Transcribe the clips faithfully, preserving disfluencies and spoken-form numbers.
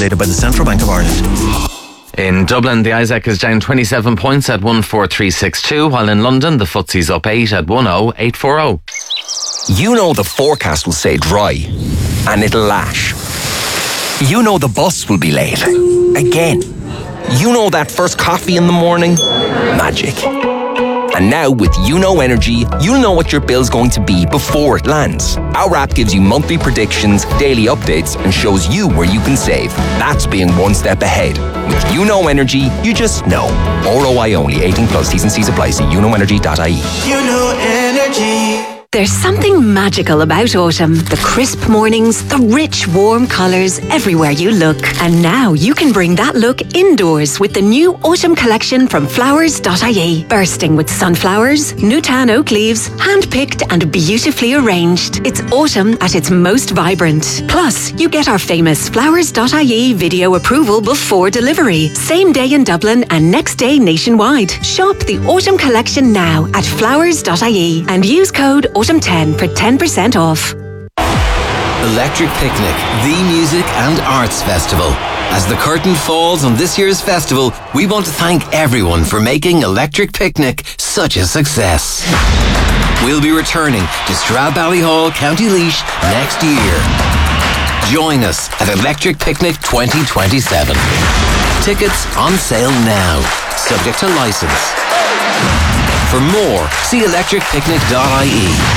regulated by the Central Bank of Ireland. In Dublin, the Isaac is down twenty-seven points at one four three six two, while in London, the F T S E's up eight at one oh eight four oh. You know the forecast will say dry, and it'll lash. You know the bus will be late. Again. You know that first coffee in the morning? Magic. And now with You Know Energy, you'll know what your bill's going to be before it lands. Our app gives you monthly predictions, daily updates, and shows you where you can save. That's being one step ahead. With You Know Energy, you just know. R O I only. eighteen plus. T's and C's apply. See you know energy dot I E. You Know Energy. There's something magical about autumn. The crisp mornings, the rich, warm colours everywhere you look. And now you can bring that look indoors with the new autumn collection from flowers dot I E. Bursting with sunflowers, Newtown oak leaves, hand-picked and beautifully arranged. It's autumn at its most vibrant. Plus, you get our famous flowers dot I E video approval before delivery. Same day in Dublin and next day nationwide. Shop the autumn collection now at flowers dot I E and use code autumn ten for ten percent off. Electric Picnic, the music and arts festival. As the curtain falls on this year's festival, we want to thank everyone for making Electric Picnic such a success. We'll be returning to Stradbally County Laois next year. Join us at Electric Picnic twenty twenty-seven. Tickets on sale now, subject to licence. For more, see electric picnic dot I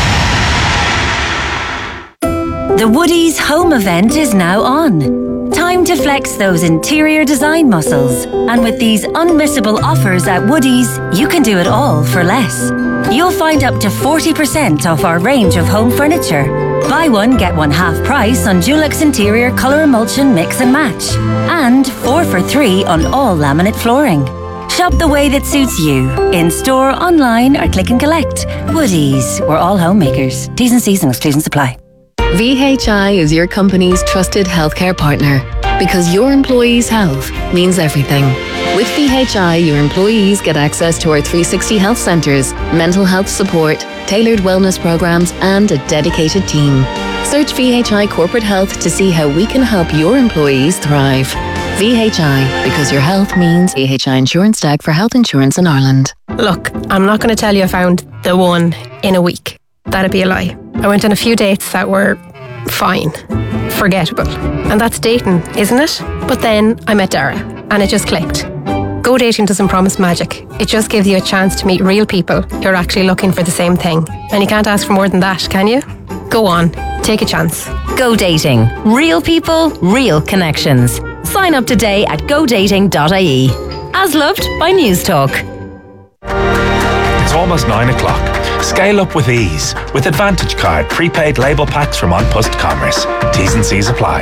E. The Woodies home event is now on. Time to flex those interior design muscles. And with these unmissable offers at Woodies, you can do it all for less. You'll find up to forty percent off our range of home furniture. Buy one, get one half price on Dulux Interior Colour Emulsion Mix and Match. And four for three on all laminate flooring. Shop the way that suits you. In store, online or click and collect. Woodies, we're all homemakers. T's and C's and exclusions apply. V H I is your company's trusted healthcare partner because your employees' health means everything. With V H I, your employees get access to our three sixty health centres, mental health support, tailored wellness programmes and a dedicated team. Search V H I Corporate Health to see how we can help your employees thrive. V H I, because your health means V H I Insurance Tag for health insurance in Ireland. Look, I'm not going to tell you I found the one in a week. That'd be a lie. I went on a few dates that were fine, forgettable. And that's dating, isn't it? But then I met Dara and it just clicked. Go Dating doesn't promise magic. It just gives you a chance to meet real people who are actually looking for the same thing. And you can't ask for more than that, can you? Go on, take a chance. Go Dating. Real people, real connections. Sign up today at go dating dot I E. As loved by News Talk. It's almost nine o'clock. Scale up with ease with Advantage Card prepaid label packs from An Post Commerce. T's and C's apply.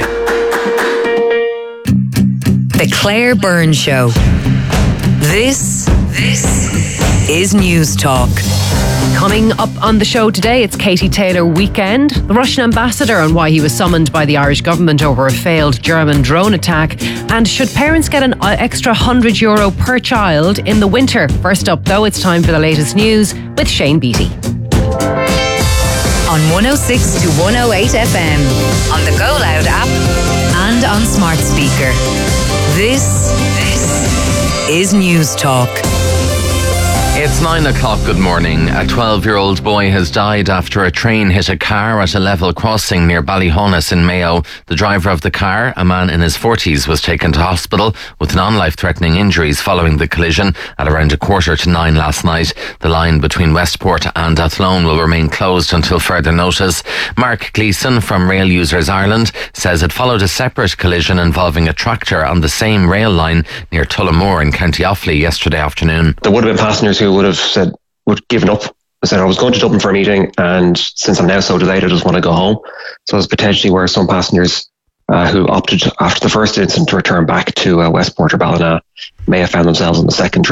The Claire Byrne Show. This, this is News Talk. Coming up on the show today, it's Katie Taylor Weekend, the Russian ambassador and why he was summoned by the Irish government over a failed German drone attack, and should parents get an extra one hundred euro per child in the winter? First up though, it's time for the latest news with Shane Beattie. On one oh six to one oh eight F M, on the Go Loud app and on smart speaker. This, this is News Talk. It's nine o'clock, good morning. A twelve-year-old boy has died after a train hit a car at a level crossing near Ballyhonus in Mayo. The driver of the car, a man in his forties, was taken to hospital with non-life-threatening injuries following the collision at around a quarter to nine last night. The line between Westport and Athlone will remain closed until further notice. Mark Gleeson from Rail Users Ireland says it followed a separate collision involving a tractor on the same rail line near Tullamore in County Offaly yesterday afternoon. There would have been passengers who would have said, would have given up. I said I was going to Dublin for a meeting, and since I'm now so delayed, I just want to go home. So it's potentially where some passengers uh, who opted after the first incident to return back to uh, Westport or Ballina may have found themselves on the second train.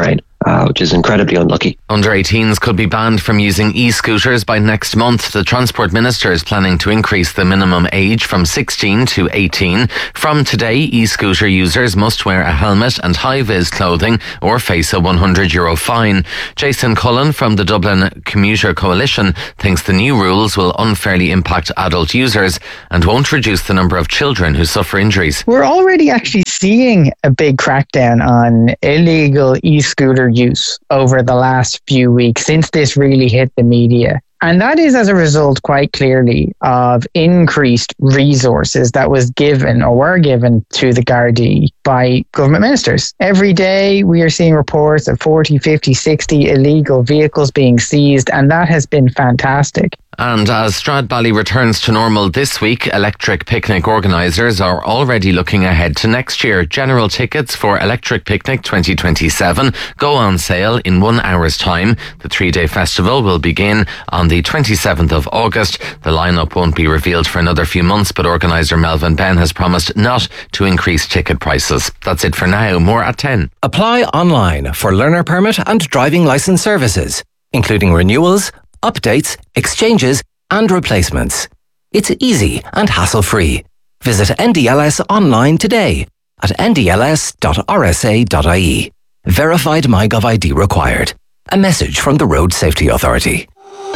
uh, which is incredibly unlucky. Under eighteens could be banned from using e-scooters by next month. The Transport Minister is planning to increase the minimum age from sixteen to eighteen. From today, e-scooter users must wear a helmet and high-vis clothing or face a one hundred euro fine. Jason Cullen from the Dublin Commuter Coalition thinks the new rules will unfairly impact adult users and won't reduce the number of children who suffer injuries. We're already actually seeing a big crackdown on illegal e-scooter use over the last few weeks since this really hit the media. And that is as a result, quite clearly, of increased resources that was given or were given to the Gardaí by government ministers. Every day we are seeing reports of forty, fifty, sixty illegal vehicles being seized, and that has been fantastic. And as Stradbally returns to normal this week, Electric Picnic organisers are already looking ahead to next year. General tickets for Electric Picnic twenty twenty-seven go on sale in one hour's time. The three-day festival will begin on the twenty-seventh of August. The lineup won't be revealed for another few months, but organiser Melvin Ben has promised not to increase ticket prices. That's it for now. More at ten. Apply online for learner permit and driving licence services, including renewals, updates, exchanges and replacements. It's easy and hassle-free. Visit N D L S online today at n d l s dot r s a dot i e. Verified MyGov I D required. A message from the Road Safety Authority.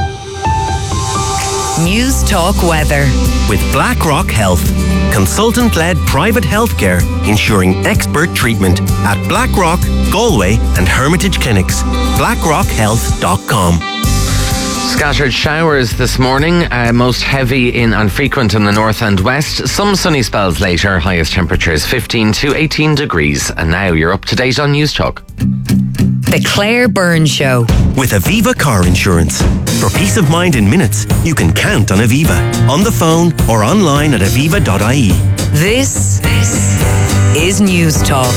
News Talk Weather. With BlackRock Health, consultant-led private healthcare ensuring expert treatment at BlackRock, Galway and Hermitage Clinics. blackrock health dot com. Scattered showers this morning, uh, most heavy in and frequent in the north and west. Some sunny spells later, highest temperatures fifteen to eighteen degrees. And now you're up to date on News Talk. The Claire Byrne Show. With Aviva Car Insurance. For peace of mind in minutes, you can count on Aviva. On the phone or online at aviva dot i e. This, this is News Talk.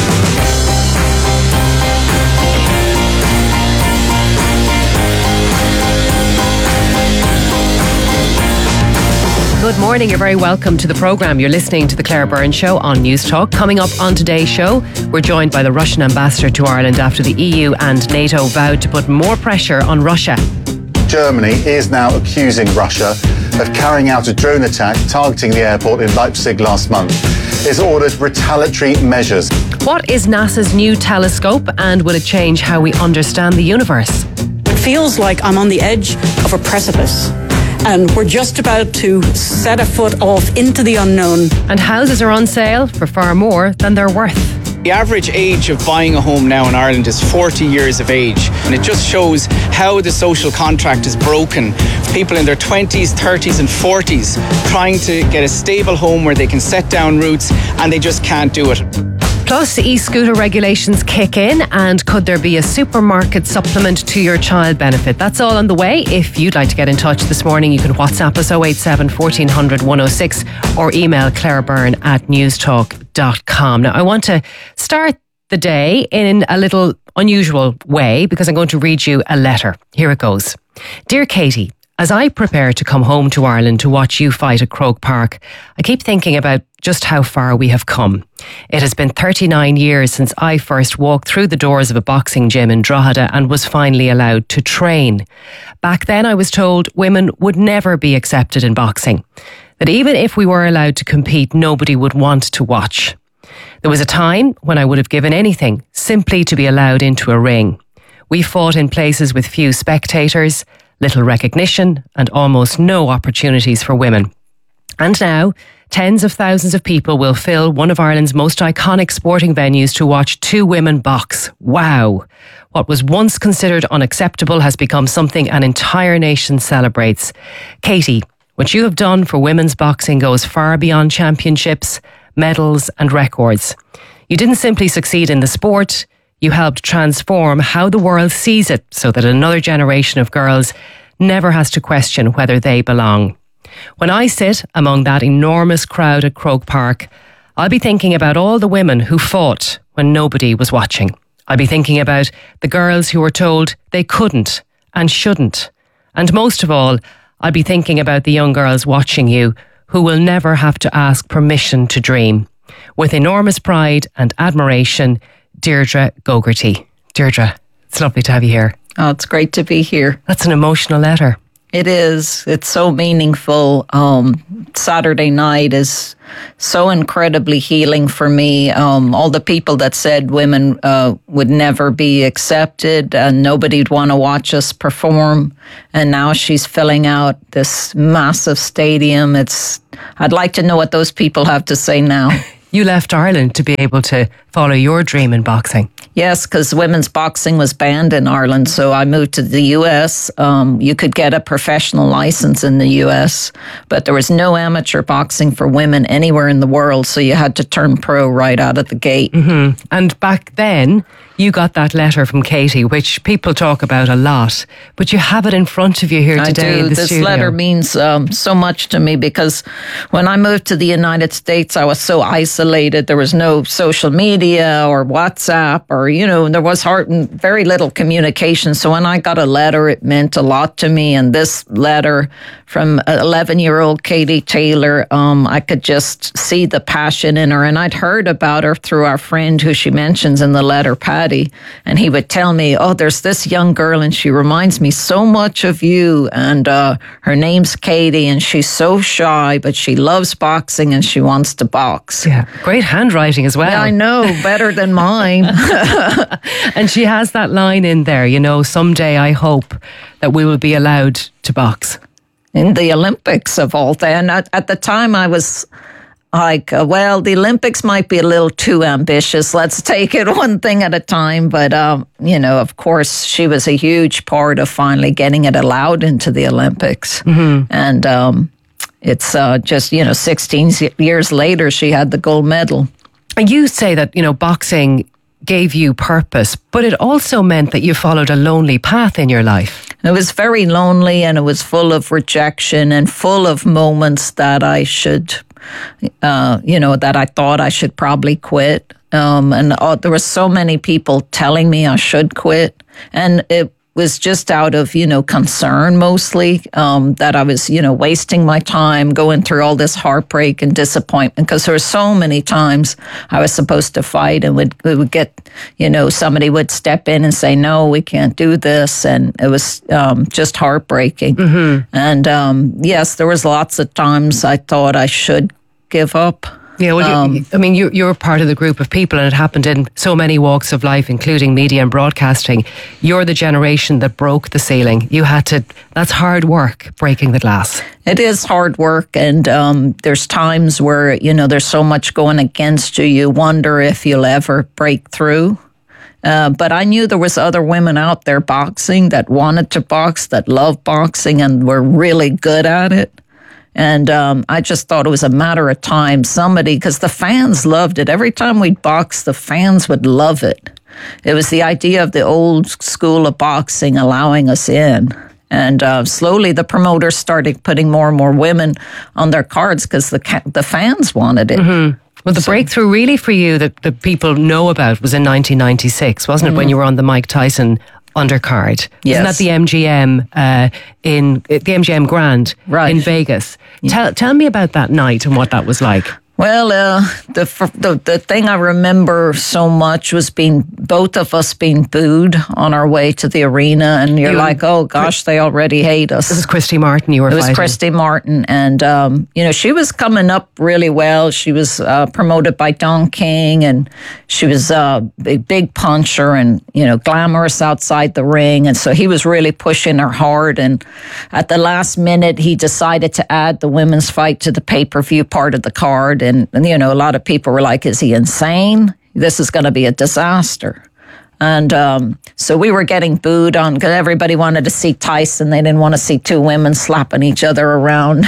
Good morning, you're very welcome to the programme. You're listening to the Claire Byrne Show on News Talk. Coming up on today's show, we're joined by the Russian ambassador to Ireland after the E U and NATO vowed to put more pressure on Russia. Germany is now accusing Russia of carrying out a drone attack targeting the airport in Leipzig last month. It's ordered retaliatory measures. What is NASA's new telescope, and will it change how we understand the universe? It feels like I'm on the edge of a precipice, and we're just about to set a foot off into the unknown. And houses are on sale for far more than they're worth. The average age of buying a home now in Ireland is forty years of age, and it just shows how the social contract is broken. People in their twenties, thirties and forties trying to get a stable home where they can set down roots, and they just can't do it. Plus, e-scooter regulations kick in, and could there be a supermarket supplement to your child benefit? That's all on the way. If you'd like to get in touch this morning, you can WhatsApp us oh eight seven, fourteen hundred, one oh six or email clarebyrne at newstalk dot com. Now, I want to start the day in a little unusual way because I'm going to read you a letter. Here it goes. Dear Katie, as I prepare to come home to Ireland to watch you fight at Croke Park, I keep thinking about just how far we have come. It has been thirty-nine years since I first walked through the doors of a boxing gym in Drogheda and was finally allowed to train. Back then I was told women would never be accepted in boxing, that even if we were allowed to compete, nobody would want to watch. There was a time when I would have given anything simply to be allowed into a ring. We fought in places with few spectators, little recognition and almost no opportunities for women. And now, tens of thousands of people will fill one of Ireland's most iconic sporting venues to watch two women box. Wow! What was once considered unacceptable has become something an entire nation celebrates. Katie, what you have done for women's boxing goes far beyond championships, medals and records. You didn't simply succeed in the sport, you helped transform how the world sees it so that another generation of girls never has to question whether they belong. When I sit among that enormous crowd at Croke Park, I'll be thinking about all the women who fought when nobody was watching. I'll be thinking about the girls who were told they couldn't and shouldn't. And most of all, I'll be thinking about the young girls watching you who will never have to ask permission to dream. With enormous pride and admiration, Deirdre Gogarty. Deirdre, It's lovely to have you here. Oh, it's great to be here. That's an emotional letter. It is. It's so meaningful. Um, Saturday night is so incredibly healing for me. Um, all the people that said women uh, would never be accepted and nobody'd want to watch us perform. And now she's filling out this massive stadium. It's. I'd like to know what those people have to say now. You left Ireland to be able to follow your dream in boxing. Yes, because women's boxing was banned in Ireland. So I moved to the U S. Um, you could get a professional license in the U S, but there was no amateur boxing for women anywhere in the world. So you had to turn pro right out of the gate. Mm-hmm. And back then, you got that letter from Katie, which people talk about a lot, but you have it in front of you here today I do. in the This studio. letter means um, so much to me because when I moved to the United States, I was so isolated. There was no social media or WhatsApp or, you know, there was hard, very little communication. So when I got a letter, it meant a lot to me. And this letter from eleven-year-old Katie Taylor, um, I could just see the passion in her. And I'd heard about her through our friend who she mentions in the letter, Patty. And he would tell me, oh, there's this young girl and she reminds me so much of you. And uh, her name's Katie and she's so shy, but she loves boxing and she wants to box. Yeah, great handwriting as well. Yeah, I know, better than mine. And she has that line in there, you know, someday I hope that we will be allowed to box. In the Olympics of all that. And at, at the time I was like, uh, well, the Olympics might be a little too ambitious. Let's take it one thing at a time. But, um, you know, of course, she was a huge part of finally getting it allowed into the Olympics. Mm-hmm. And um, it's uh, just, you know, sixteen years later, she had the gold medal. And you say that, you know, boxing gave you purpose, but it also meant that you followed a lonely path in your life. It was very lonely and it was full of rejection and full of moments that I should, uh, you know, that I thought I should probably quit. Um, and uh, there were so many people telling me I should quit. And it was just out of, you know, concern mostly, um, that I was, you know, wasting my time going through all this heartbreak and disappointment because there were so many times I was supposed to fight and would, we would get, you know, somebody would step in and say, no, we can't do this. And it was um, just heartbreaking. Mm-hmm. And um, yes, there was lots of times I thought I should give up. Yeah, well, um, you, I mean, you, you're part of the group of people, and it happened in so many walks of life, including media and broadcasting. You're the generation that broke the ceiling. You had to, that's hard work, breaking the glass. It is hard work, and um, there's times where, you know, there's so much going against you, you wonder if you'll ever break through. Uh, but I knew there was other women out there boxing that wanted to box, that loved boxing, and were really good at it. And um, I just thought it was a matter of time. Somebody, because the fans loved it. Every time we'd box, the fans would love it. It was the idea of the old school of boxing allowing us in. And uh, slowly the promoters started putting more and more women on their cards because the ca- the fans wanted it. Mm-hmm. Well, the so, breakthrough really for you that, that people know about was in nineteen ninety-six, wasn't mm-hmm. it, when you were on the Mike Tyson undercard? Yes. Isn't that the M G M uh, in the M G M Grand right. in Vegas? Yeah. Tell tell me about that night and what that was like. Well, uh, the, the the thing I remember so much was being both of us being booed on our way to the arena, and you're you like, oh gosh, they already hate us. It was Christy Martin you were. It was fighting. Christy Martin, and um, you know she was coming up really well. She was uh, promoted by Don King, and she was a big, big puncher, and you know glamorous outside the ring, and so he was really pushing her hard. And at the last minute, he decided to add the women's fight to the pay per view part of the card. And, you know, a lot of people were like, is he insane? This is going to be a disaster. And um, so we were getting booed on because everybody wanted to see Tyson. They didn't want to see two women slapping each other around.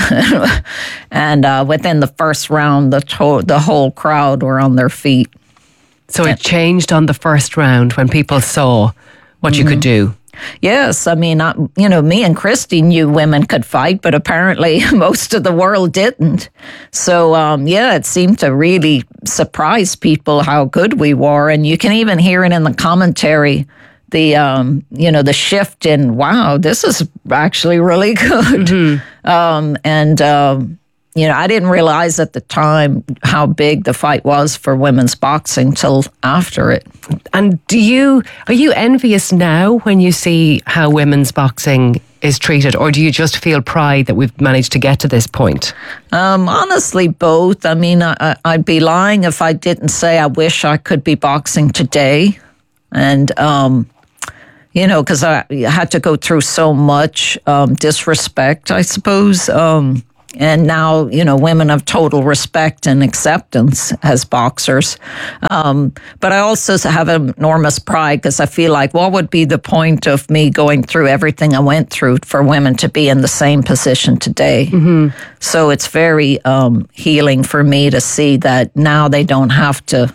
And uh, within the first round, the, to- the whole crowd were on their feet. So it changed on the first round when people saw what mm-hmm. you could do. Yes, I mean, I, you know, me and Christy knew women could fight, but apparently most of the world didn't. So, um, yeah, it seemed to really surprise people how good we were. And you can even hear it in the commentary, the, um, you know, the shift in, wow, this is actually really good. Mm-hmm. Um, and, um, you know, I didn't realize at the time how big the fight was for women's boxing till after it. And do you are you envious now when you see how women's boxing is treated, or do you just feel pride that we've managed to get to this point? Um, honestly, both. I mean, I, I'd be lying if I didn't say I wish I could be boxing today. And, um, you know, because I had to go through so much um, disrespect, I suppose. Um, and now, you know, women have total respect and acceptance as boxers. Um, but I also have enormous pride because I feel like what would be the point of me going through everything I went through for women to be in the same position today? Mm-hmm. So it's very um, healing for me to see that now they don't have to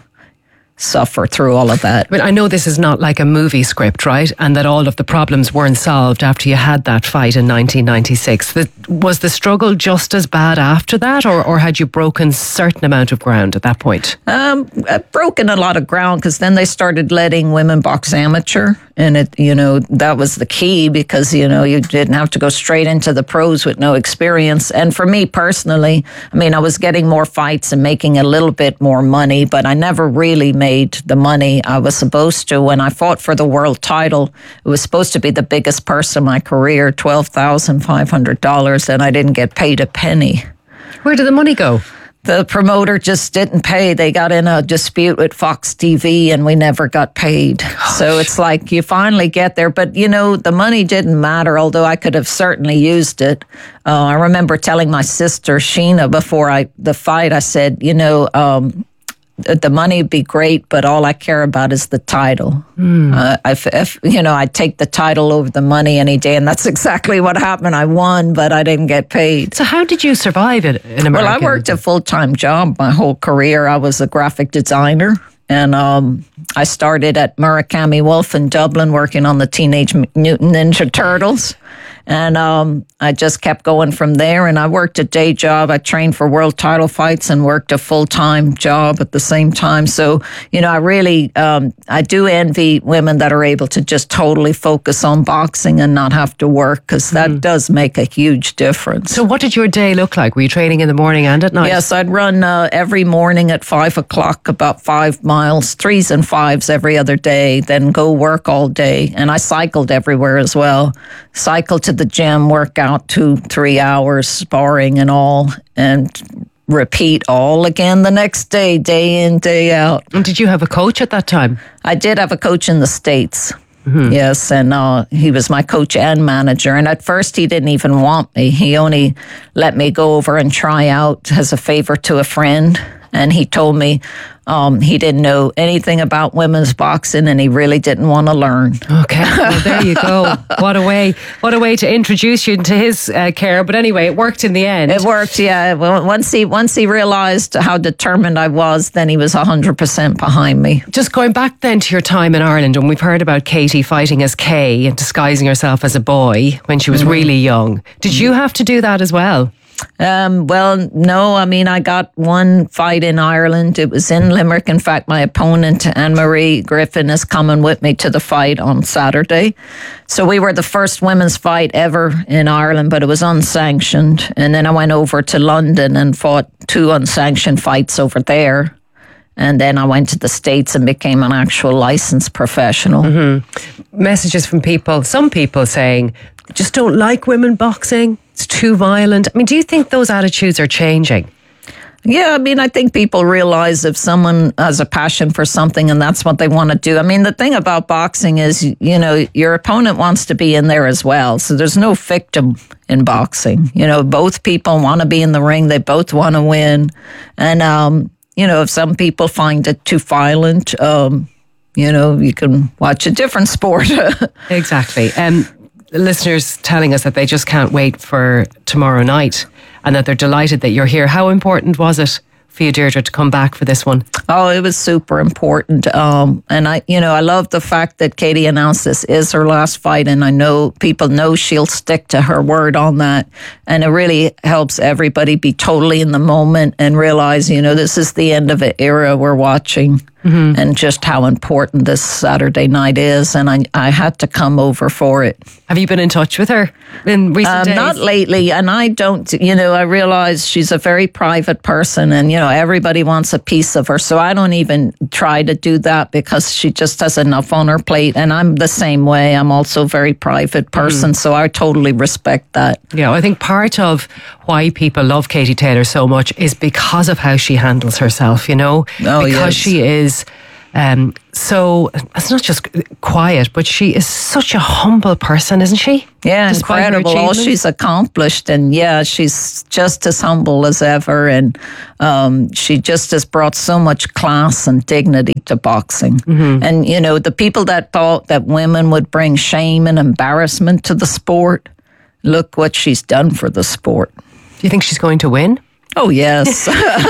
suffer through all of that. But I know this is not like a movie script, right? And that all of the problems weren't solved after you had that fight in nineteen ninety-six. The, was the struggle just as bad after that, or, or had you broken a certain amount of ground at that point? Um, I've broken a lot of ground because then they started letting women box amateur. And it, you know, that was the key because, you know, you didn't have to go straight into the pros with no experience. And for me personally, I mean, I was getting more fights and making a little bit more money, but I never really made the money I was supposed to. When I fought for the world title, it was supposed to be the biggest purse of my career, twelve thousand five hundred dollars, and I didn't get paid a penny. Where did the money go? The promoter just didn't pay. They got in a dispute with Fox T V and we never got paid. Gosh. So it's like you finally get there. But, you know, the money didn't matter, although I could have certainly used it. Uh, I remember telling my sister, Sheena, before I the fight, I said, you know, um, the money would be great, but all I care about is the title. Mm. Uh, if, if, you know, I'd take the title over the money any day, and that's exactly what happened. I won, but I didn't get paid. So how did you survive it in America? Well, I worked a full-time job my whole career. I was a graphic designer, and um, I started at Murakami Wolf in Dublin working on the Teenage Mutant Ninja Turtles. And um, I just kept going from there. And I worked a day job. I trained for world title fights and worked a full-time job at the same time. So, you know, I really, um, I do envy women that are able to just totally focus on boxing and not have to work, because that mm. does make a huge difference. So what did your day look like? Were you training in the morning and at night? Yes, I'd run uh, every morning at five o'clock, about five miles, threes and fives every other day, then go work all day. And I cycled everywhere as well. Cycled to the gym, work out two, three hours, sparring and all, and repeat all again the next day, day in, day out. And did you have a coach at that time? I did have a coach in the States. Mm-hmm. Yes, and uh, he was my coach and manager. And at first, he didn't even want me. He only let me go over and try out as a favor to a friend. And he told me um, he didn't know anything about women's boxing, and he really didn't want to learn. Okay, well, there you go. What a way! What a way to introduce you into his uh, care. But anyway, it worked in the end. It worked, yeah. Well, once he once he realised how determined I was, then he was a hundred percent behind me. Just going back then to your time in Ireland, and we've heard about Katie fighting as Kay and disguising herself as a boy when she was mm-hmm. really young. Did you have to do that as well? Um, well, no, I mean, I got one fight in Ireland. It was in Limerick. In fact, my opponent, Anne-Marie Griffin, is coming with me to the fight on Saturday. So we were the first women's fight ever in Ireland, but it was unsanctioned. And then I went over to London and fought two unsanctioned fights over there. And then I went to the States and became an actual licensed professional. Mm-hmm. Messages from people, some people saying, just don't like women boxing. It's too violent. I mean, do you think those attitudes are changing? Yeah, I mean, I think people realize if someone has a passion for something and that's what they want to do. I mean, the thing about boxing is, you know, your opponent wants to be in there as well. So there's no victim in boxing. You know, both people want to be in the ring. They both want to win. And, um, you know, if some people find it too violent, um, you know, you can watch a different sport. Exactly. Um, listeners telling us that they just can't wait for tomorrow night and that they're delighted that you're here. How important was it for you, Deirdre, to come back for this one? Oh, it was super important. Um, and I, you know, I love the fact that Katie announced this is her last fight. And I know people know she'll stick to her word on that. And it really helps everybody be totally in the moment and realize, you know, this is the end of an era we're watching. mm-hmm. and just how important this Saturday night is. And I, I had to come over for it. Have you been in touch with her in recent um, days? Not lately. And I don't, you know, I realize she's a very private person and, you know, everybody wants a piece of her. So I don't even try to do that because she just has enough on her plate. And I'm the same way. I'm also a very private person. Mm. So I totally respect that. Yeah, I think part of why people love Katie Taylor so much is because of how she handles herself, you know? Oh, because yes. she is um, so, it's not just quiet, but she is such a humble person, isn't she? Yeah, Despite her incredible. All achievements. she's accomplished. And yeah, she's just as humble as ever. And um, she just has brought so much class and dignity to boxing. Mm-hmm. And, you know, the people that thought that women would bring shame and embarrassment to the sport, look what she's done for the sport. Do you think she's going to win? Oh, yes.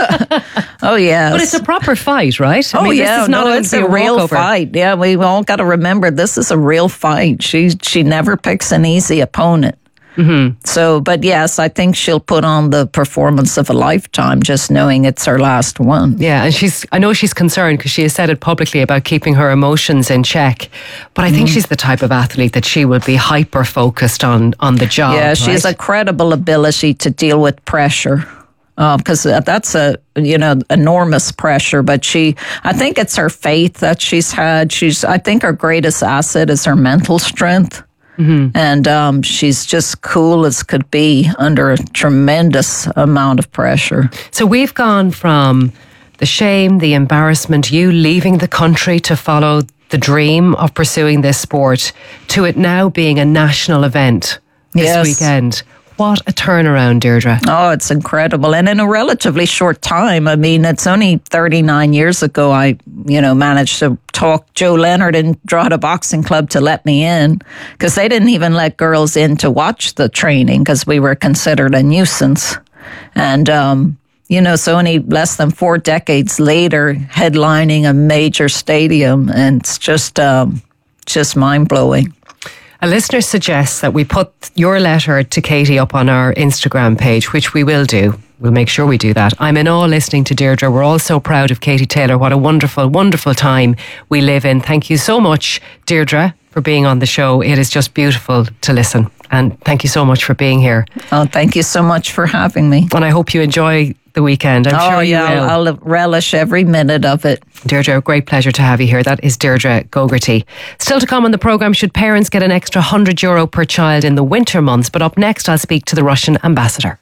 oh, yes. But it's a proper fight, right? I oh, mean, yeah. This is not no, going it's to be a, a real walkover. fight. Yeah, we all got to remember this is a real fight. She, she never picks an easy opponent. Mm-hmm. So, but yes, I think she'll put on the performance of a lifetime just knowing it's her last one. Yeah, and she's, I know she's concerned because she has said it publicly about keeping her emotions in check. But I think Mm. she's the type of athlete that she will be hyper focused on, on the job. Yeah, she has right? a credible ability to deal with pressure. Because uh, that's a, you know, enormous pressure. But she, I think it's her faith that she's had. She's, I think her greatest asset is her mental strength. Mm-hmm. And um, she's just cool as could be under a tremendous amount of pressure. So we've gone from the shame, the embarrassment, you leaving the country to follow the dream of pursuing this sport, to it now being a national event this Yes. weekend. What a turnaround, Deirdre. Oh, it's incredible. And in a relatively short time, I mean, it's only thirty-nine years ago I, you know, managed to talk Joe Leonard and Drogheda Boxing Club to let me in because they didn't even let girls in to watch the training because we were considered a nuisance. And, um, you know, so only less than four decades later, headlining a major stadium. And it's just, um, just mind-blowing. A listener suggests that we put your letter to Katie up on our Instagram page, which we will do. We'll make sure we do that. I'm in awe listening to Deirdre. We're all so proud of Katie Taylor. What a wonderful, wonderful time we live in. Thank you so much, Deirdre, for being on the show. It is just beautiful to listen. And thank you so much for being here. Oh, thank you so much for having me. And I hope you enjoy the weekend. I'm oh, sure you yeah, will. I'll, I'll relish every minute of it. Deirdre, a great pleasure to have you here. That is Deirdre Gogarty. Still to come on the programme, should parents get an extra one hundred euro per child in the winter months? But up next, I'll speak to the Russian ambassador.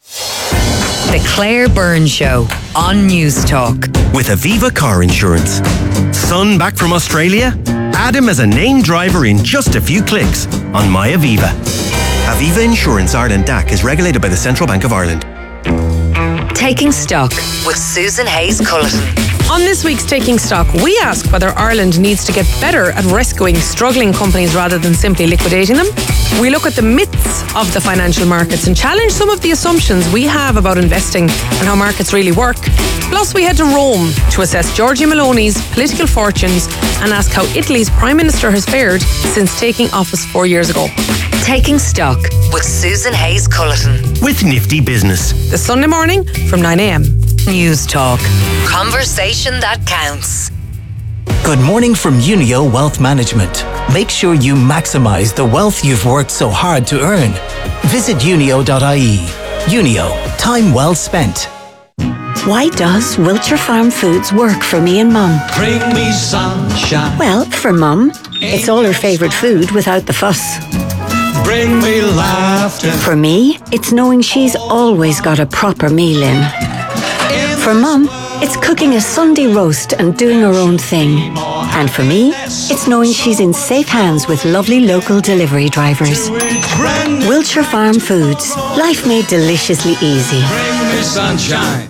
The Claire Byrne Show on News Talk. With Aviva Car Insurance. Son back from Australia? Add him as a named driver in just a few clicks on My Aviva. Aviva Insurance Ireland D A C is regulated by the Central Bank of Ireland. Taking Stock with Susan Hayes-Culleton. On this week's Taking Stock, we ask whether Ireland needs to get better at rescuing struggling companies rather than simply liquidating them. We look at the myths of the financial markets and challenge some of the assumptions we have about investing and how markets really work. Plus, we head to Rome to assess Giorgia Meloni's political fortunes and ask how Italy's Prime Minister has fared since taking office four years ago. Taking Stock with Susan Hayes-Culleton. With Nifty Business. This Sunday morning from nine a.m. News Talk. Conversation that counts. Good morning from Unio Wealth Management. Make sure you maximize the wealth you've worked so hard to earn. Visit unio dot I E. Unio, time well spent. Why does Wiltshire Farm Foods work for me and Mum? Bring me sunshine. Well, for Mum, it's all her favourite food without the fuss. Bring me laughter. For me, it's knowing she's always got a proper meal in. For Mum, it's cooking a Sunday roast and doing her own thing. And for me, it's knowing she's in safe hands with lovely local delivery drivers. Wiltshire Farm Foods. Life made deliciously easy. Bring me sunshine.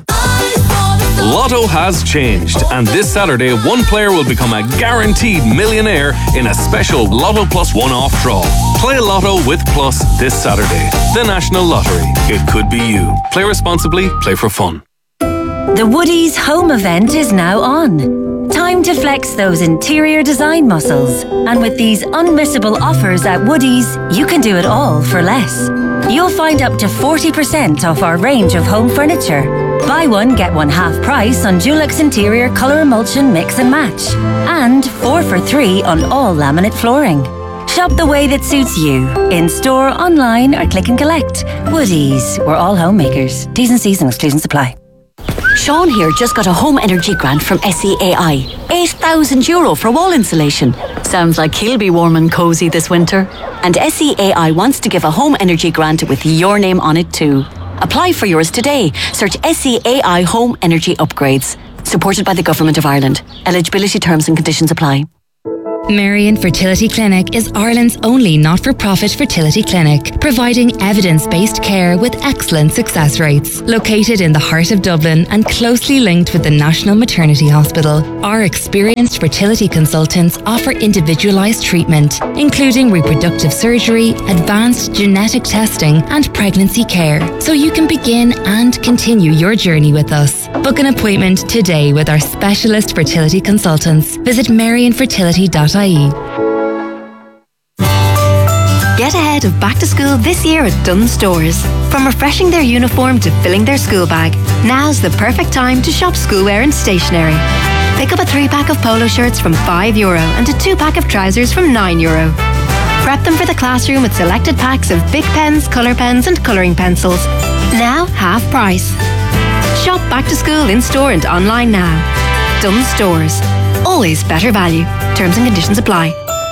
Lotto has changed, and this Saturday, one player will become a guaranteed millionaire in a special Lotto Plus one-off draw. Play Lotto with Plus this Saturday. The National Lottery. It could be you. Play responsibly, play for fun. The Woodies home event is now on. Time to flex those interior design muscles. And with these unmissable offers at Woodies, you can do it all for less. You'll find up to forty percent off our range of home furniture. Buy one, get one half price on Dulux Interior Colour Emulsion Mix and Match. And four for three on all laminate flooring. Shop the way that suits you. In store, online or click and collect. Woodies, we're all homemakers. T's and C's and exclusions apply. Sean here just got a home energy grant from S E A I. eight thousand euro for wall insulation. Sounds like he'll be warm and cosy this winter. And S E A I wants to give a home energy grant with your name on it too. Apply for yours today. Search S E A I Home Energy Upgrades. Supported by the Government of Ireland. Eligibility terms and conditions apply. Marion Fertility Clinic is Ireland's only not-for-profit fertility clinic, providing evidence-based care with excellent success rates. Located in the heart of Dublin and closely linked with the National Maternity Hospital, our experienced fertility consultants offer individualised treatment, including reproductive surgery, advanced genetic testing and pregnancy care, so you can begin and continue your journey with us. Book an appointment today with our specialist fertility consultants. Visit marion fertility dot I E. Get ahead of back to school this year at Dunnes Stores. From refreshing their uniform to filling their school bag, now's the perfect time to shop schoolwear and stationery. Pick up a three-pack of polo shirts from five euro and a two-pack of trousers from nine euro. Prep them for the classroom with selected packs of big pens, colour pens and colouring pencils. Now half price. Shop back to school in store and online now. Dunnes Stores. Always better value. Terms and conditions apply.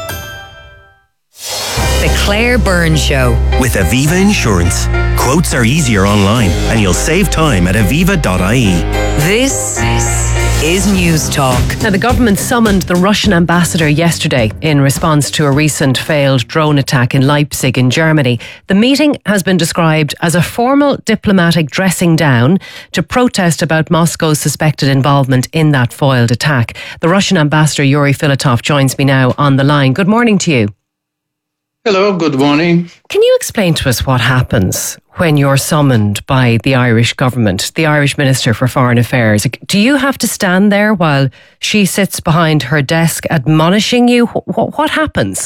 The Claire Byrne Show. With Aviva Insurance. Quotes are easier online and you'll save time at aviva dot I E. This is News Talk. Now, the government summoned the Russian ambassador yesterday in response to a recent failed drone attack in Leipzig in Germany. The meeting has been described as a formal diplomatic dressing down to protest about Moscow's suspected involvement in that foiled attack. The Russian ambassador, Yuri Filatov, joins me now on the line. Good morning to you. Hello, good morning. Can you explain to us what happens when you're summoned by the Irish government, the Irish Minister for Foreign Affairs? Do you have to stand there while she sits behind her desk admonishing you? What, what happens?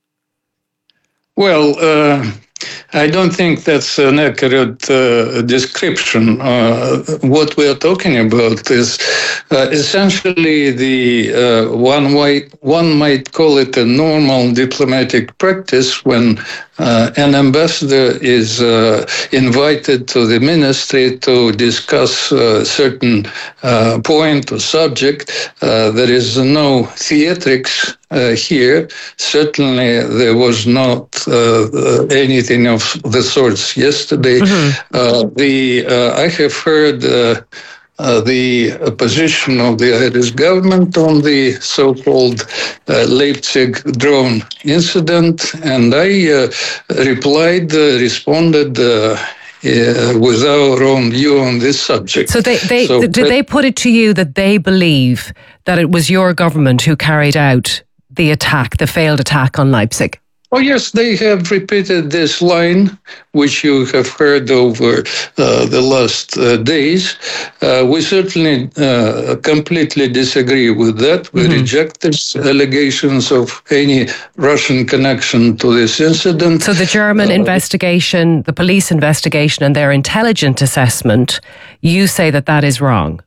Well, uh, I don't think that's an accurate uh, description. Uh, what we are talking about is uh, essentially the uh, one way one might call it a normal diplomatic practice when uh, an ambassador is uh, invited to the ministry to discuss a certain uh, point or subject. Uh, there is no theatrics uh, here. Certainly, there was not uh, anything of the sorts yesterday. Mm-hmm. Uh, the uh, I have heard uh, uh, the position of the Irish government on the so-called uh, Leipzig drone incident, and I uh, replied, uh, responded. Uh, Uh, with our own view on this subject. So, they, they, so did they put it to you that they believe that it was your government who carried out the attack, the failed attack on Leipzig? Oh, yes, they have repeated this line, which you have heard over uh, the last uh, days. Uh, we certainly uh, completely disagree with that. We mm-hmm. reject these allegations of any Russian connection to this incident. So the German uh, investigation, the police investigation and their intelligence assessment, you say that that is wrong?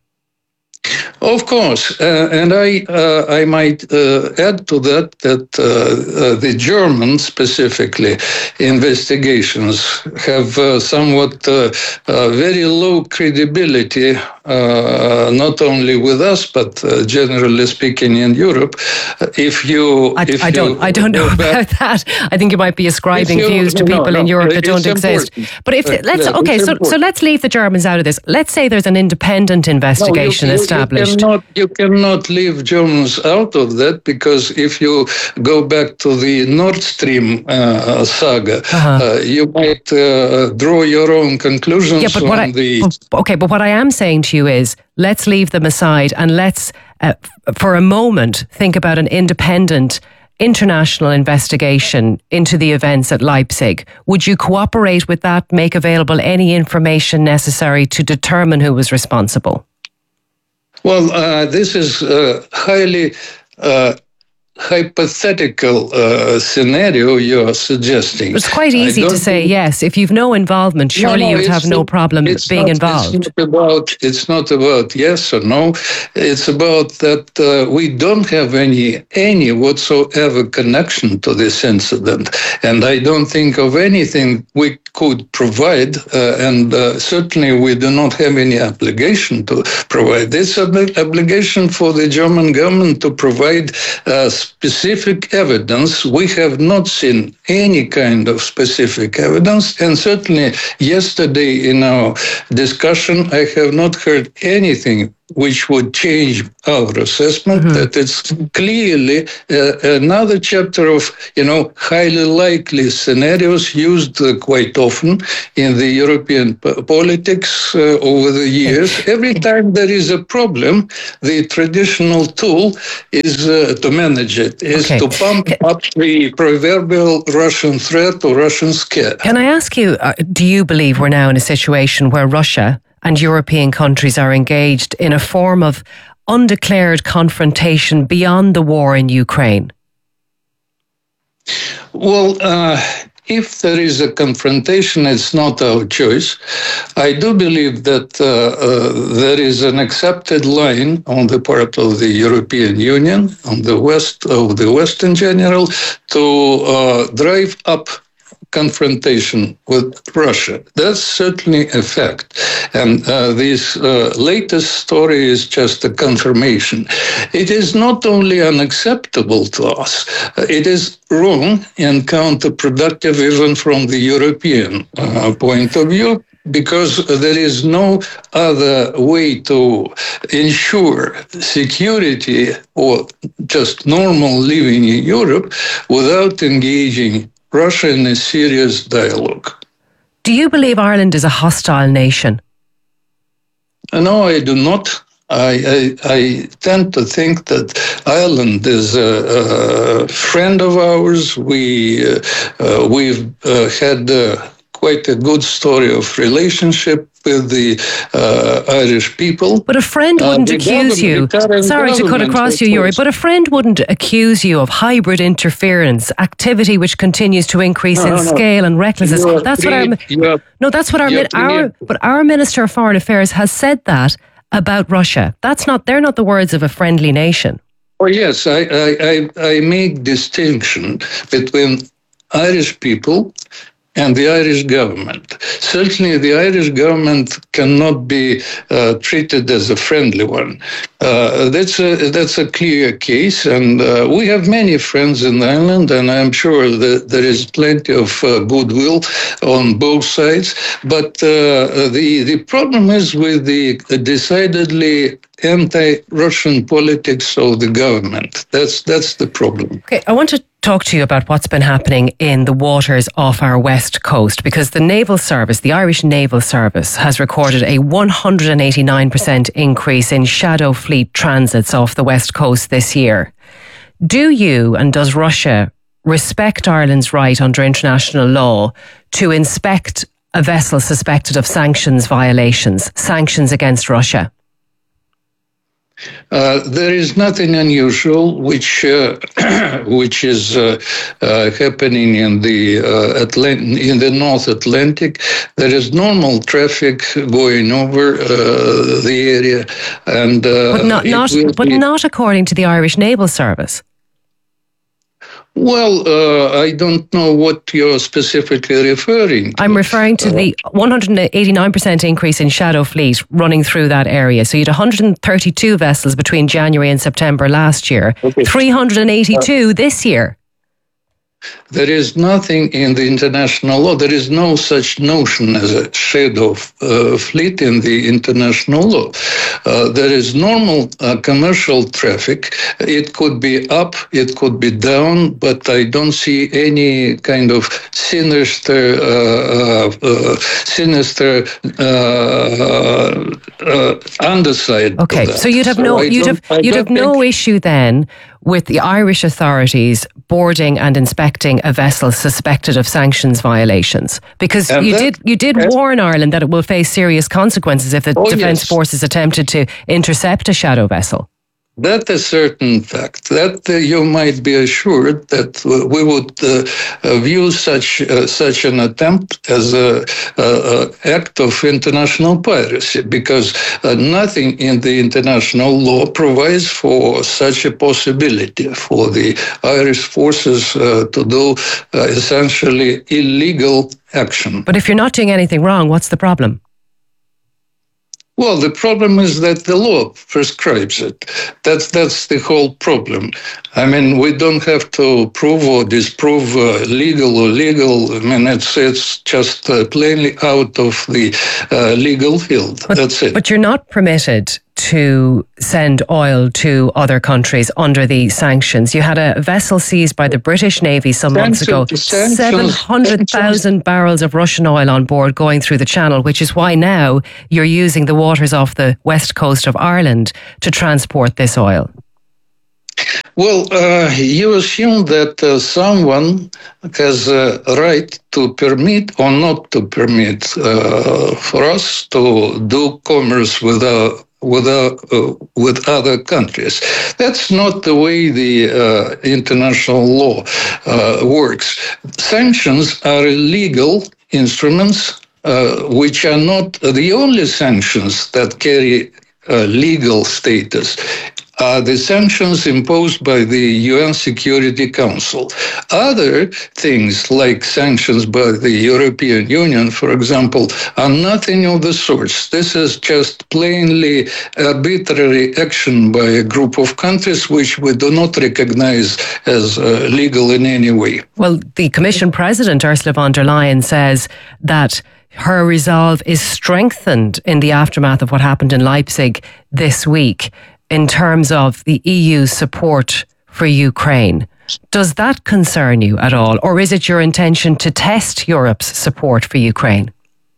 Of course, uh, and I uh, I might uh, add to that that uh, uh, the German specifically investigations have uh, somewhat uh, uh, very low credibility, uh, not only with us but uh, generally speaking in Europe. If you, I, if I don't, you I don't know about that. I think you might be ascribing you, views to no, people no, in Europe that don't important. exist. But if uh, let's yeah, okay, so so let's leave the Germans out of this. Let's say there's an independent investigation no, you, you, established. You cannot, you cannot leave Germans out of that, because if you go back to the Nord Stream uh, saga, uh-huh. uh, you might uh, draw your own conclusions yeah, but what on I, the... Okay, but what I am saying to you is, let's leave them aside and let's, uh, for a moment, think about an independent international investigation into the events at Leipzig. Would you cooperate with that, make available any information necessary to determine who was responsible? Well, uh, this is uh, highly uh, hypothetical uh, scenario you're suggesting. It's quite easy to say yes. If you've no involvement, surely No, no, you'd have it's no not- problem it's being not- involved. It's not about, it's not about yes or no. It's about that uh, we don't have any any whatsoever connection to this incident, and I don't think of anything we could provide, uh, and uh, certainly we do not have any obligation to provide. This ob- obligation for the German government to provide uh, specific evidence. We have not seen any kind of specific evidence, and certainly yesterday in our discussion, I have not heard anything which would change our assessment that it's clearly uh, another chapter of, you know, highly likely scenarios used uh, quite often in the European p- politics uh, over the years. Every time there is a problem, the traditional tool is uh, to manage it, is Okay. to pump up the proverbial Russian threat or Russian scare. Can I ask you, uh, do you believe we're now in a situation where Russia and European countries are engaged in a form of undeclared confrontation beyond the war in Ukraine? Well, uh, if there is a confrontation, it's not our choice. I do believe that uh, uh, there is an accepted line on the part of the European Union, on the West, of the West in general, to uh, drive up confrontation with Russia. That's certainly a fact. And uh, this uh, latest story is just a confirmation. It is not only unacceptable to us, uh, it is wrong and counterproductive even from the European uh, point of view, because there is no other way to ensure security or just normal living in Europe without engaging Russia in a serious dialogue. Do you believe Ireland is a hostile nation? No, I do not. I, I, I tend to think that Ireland is a, a friend of ours. We, uh, uh, we've uh, had uh, quite a good story of relationship with the uh, Irish people. But a friend wouldn't Uh, the accuse government- you. the current Sorry to cut government, across of you, Yuri, course. but a friend wouldn't accuse you of hybrid interference, activity which continues to increase No, in no, no. scale and recklessness. You are That's what our free- you are- no, that's what our you min- are our free- but our Minister of Foreign Affairs has said that about Russia. That's not. They're not the words of a friendly nation. Oh yes, I, I, I, I make distinction between Irish people and the Irish government. Certainly the Irish government cannot be uh, treated as a friendly one. Uh, that's, a, that's a clear case, and uh, we have many friends in Ireland, and I'm sure that there is plenty of uh, goodwill on both sides. But uh, the, the problem is with the decidedly anti-Russian politics of the government. That's, that's the problem. Okay, I want to talk to you about what's been happening in the waters off our west coast, because the Naval Service, the Irish Naval Service, has recorded a one hundred eighty-nine percent increase in Shadow Fleet transits off the west coast this year. Do you and does Russia respect Ireland's right under international law to inspect a vessel suspected of sanctions violations, sanctions against Russia? Uh, there is nothing unusual which uh, which is uh, uh, happening in the uh, Atlant- in the North Atlantic. There is normal traffic going over uh, the area, and uh, But not, it not, will but be- not according to the Irish Naval Service. Well, uh, I don't know what you're specifically referring to. I'm referring to the one hundred eighty-nine percent increase in Shadow Fleet running through that area. So you had one hundred thirty-two vessels between January and September last year, three hundred eighty-two this year. There is nothing in the international law. There is no such notion as a shadow uh, fleet in the international law. Uh, there is normal uh, commercial traffic. It could be up, it could be down, but I don't see any kind of sinister, uh, uh, uh, sinister uh, uh, underside. to Okay, that. so you'd have no I you'd don't- have I you'd don't have no issue then with the Irish authorities boarding and inspecting protecting a vessel suspected of sanctions violations? Because And you that- did you did yes. warn Ireland that it will face serious consequences if the Oh, defence yes. forces attempted to intercept a shadow vessel. That is certain fact. That uh, you might be assured that uh, we would uh, uh, view such uh, such an attempt as a, a, a act of international piracy, because uh, nothing in the international law provides for such a possibility for the Irish forces uh, to do uh, essentially illegal action. But if you're not doing anything wrong, what's the problem? Well, the problem is that the law prescribes it. That's that's the whole problem. I mean, we don't have to prove or disprove uh, legal or legal. I mean, it's it's just uh, plainly out of the uh, legal field. But, That's it. But you're not permitted to send oil to other countries under the sanctions. You had a vessel seized by the British Navy some months ago, Sanctions- seven hundred thousand barrels of Russian oil on board going through the channel, which is why now you're using the waters off the west coast of Ireland to transport this oil. Well, uh, you assume that uh, someone has a right to permit or not to permit uh, for us to do commerce with uh, with uh, uh, with other countries. That's not the way the uh, international law uh, works. Sanctions are legal instruments, uh, which are not the only sanctions that carry uh, legal status. Are the sanctions imposed by the U N Security Council. Other things, like sanctions by the European Union, for example, are nothing of the sorts. This is just plainly arbitrary action by a group of countries which we do not recognize as uh, legal in any way. Well, the Commission President, Ursula von der Leyen, says that her resolve is strengthened in the aftermath of what happened in Leipzig this week, in terms of the E U's support for Ukraine. Does that concern you at all? Or is it your intention to test Europe's support for Ukraine?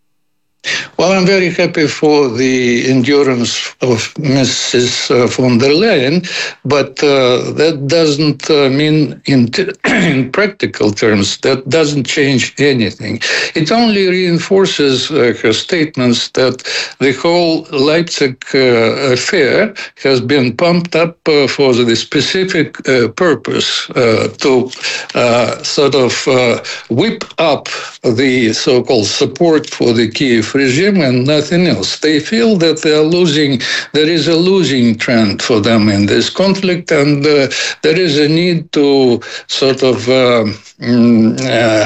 Well, I'm very happy for the endurance of Missus von der Leyen, but uh, that doesn't uh, mean, in, t- in practical terms, that doesn't change anything. It only reinforces uh, her statements that the whole Leipzig uh, affair has been pumped up uh, for the specific uh, purpose uh, to uh, sort of uh, whip up the so-called support for the Kiev regime and nothing else. They feel that they are losing, there is a losing trend for them in this conflict, and uh, there is a need to sort of uh, mm, uh,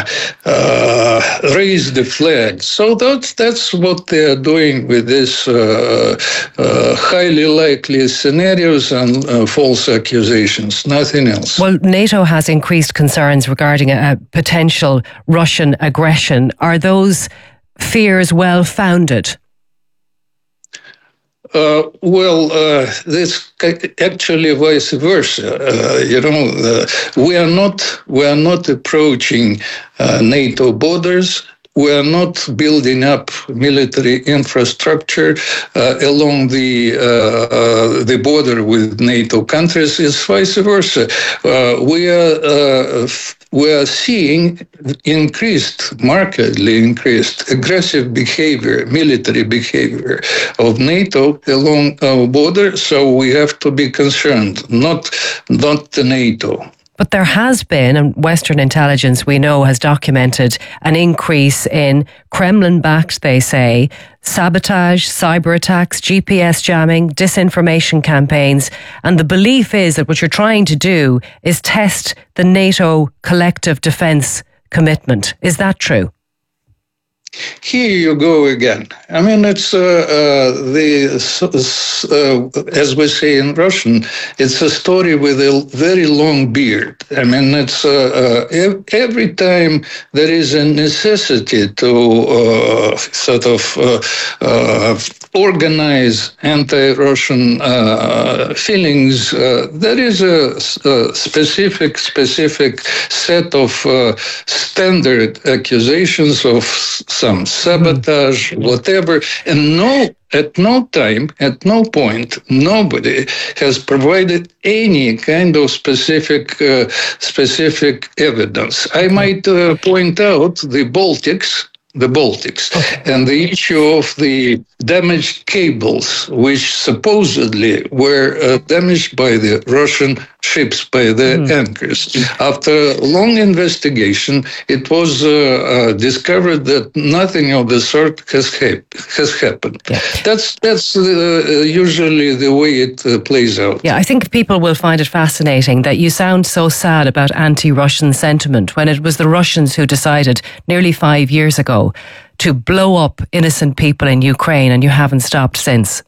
uh, raise the flag. So that's, that's what they are doing with these uh, uh, highly likely scenarios and uh, false accusations, nothing else. Well, NATO has increased concerns regarding a, a potential Russian aggression. Are those fears well-founded? Uh, well, uh, this actually vice versa. Uh, you know, uh, we are not we are not approaching uh, NATO borders. We are not building up military infrastructure uh, along the uh, uh, the border with NATO countries. It's vice versa. Uh, we are uh, f- we are seeing increased, markedly increased aggressive behavior, military behavior of NATO along our border. So we have to be concerned, not not the NATO. But there has been, and Western intelligence we know has documented an increase in Kremlin-backed, they say, sabotage, cyber attacks, G P S jamming, disinformation campaigns. And the belief is that what you're trying to do is test the NATO collective defence commitment. Is that true? Here you go again. I mean, it's uh, uh, the uh, as we say in Russian, it's a story with a very long beard. I mean, it's uh, uh, every time there is a necessity to uh, sort of uh, uh, organize anti-Russian uh, feelings, uh, there is a, a specific specific set of uh, standard accusations of some sabotage, whatever, and no, at no time, at no point, nobody has provided any kind of specific uh, specific evidence. I might uh, point out the Baltics. The Baltics okay. and the issue of the damaged cables, which supposedly were uh, damaged by the Russian ships, by the mm. anchors. After long investigation, it was uh, uh, discovered that nothing of the sort has, hap- has happened. Yeah. That's that's uh, usually the way it uh, plays out. Yeah, I think people will find it fascinating that you sound so sad about anti-Russian sentiment when it was the Russians who decided nearly five years ago to blow up innocent people in Ukraine, and you haven't stopped since.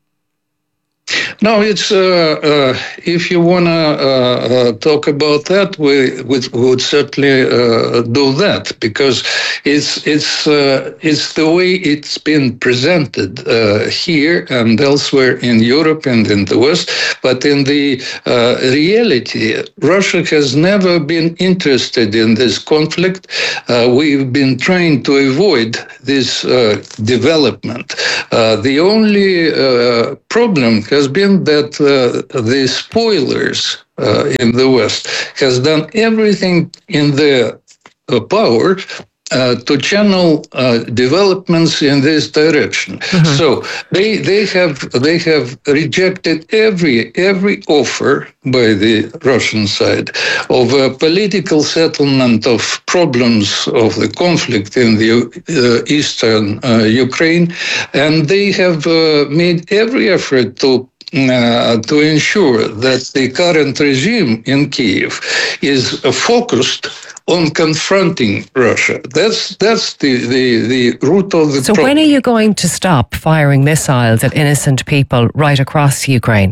No, it's uh, uh, if you want to uh, uh, talk about that, we, we would certainly uh, do that, because it's it's uh, it's the way it's been presented uh, here and elsewhere in Europe and in the West. But in the uh, reality, Russia has never been interested in this conflict. Uh, we've been trying to avoid this uh, development. Uh, the only uh, problem has been that uh, the spoilers uh, in the West has done everything in their uh, power uh, to channel uh, developments in this direction. Mm-hmm. So they they have they have rejected every every offer by the Russian side of a political settlement of problems of the conflict in the uh, eastern uh, Ukraine, and they have uh, made every effort to Uh, to ensure that the current regime in Kyiv is uh, focused on confronting Russia. That's that's the, the, the root of the so problem. So when are you going to stop firing missiles at innocent people right across Ukraine?